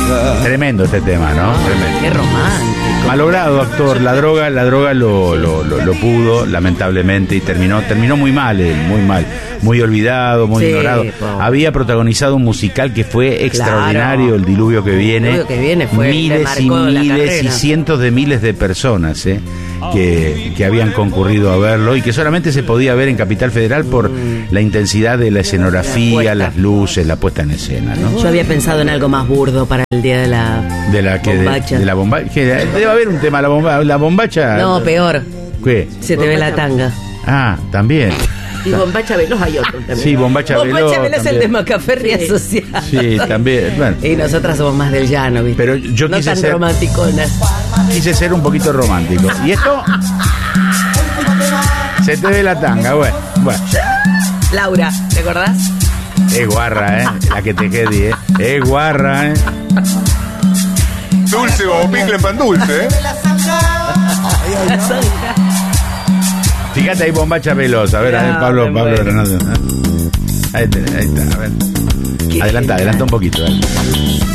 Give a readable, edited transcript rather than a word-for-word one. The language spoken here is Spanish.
Tremendo este tema, ¿no? Tremendo. Qué romántico. Malogrado actor, la droga lo pudo, lamentablemente, y terminó muy mal él, muy olvidado, muy ignorado. Había protagonizado un musical que fue extraordinario, El diluvio que viene. El diluvio que viene fue, miles y miles y cientos de miles de personas que habían concurrido a verlo y que solamente se podía ver en Capital Federal por la intensidad de la escenografía, las luces, la puesta en escena, ¿no? Yo había pensado en algo más burdo para el día de la bombacha. De la bombacha. Debe haber un tema, la bombacha. No, peor. ¿Qué? Se te ve la tanga. Ah, también. Y Bombacha Veloz hay otro también. Sí, Bombacha Veloz. Bombacha Veloz es el de Macaferri asociado. Sí, también. Bueno. Y nosotras somos más del llano, ¿viste? Pero yo no quise tan ser romanticonas. Quise ser un poquito romántico. Y esto se te ve la tanga, bueno. Laura, ¿te acordás? Es guarra, la que te quedé, es guarra, Dulce o picle en pan dulce, Fíjate ahí, Bombacha Veloz. A ver, Pablo Granado. Ahí está, a ver. Adelanta un poquito, dale.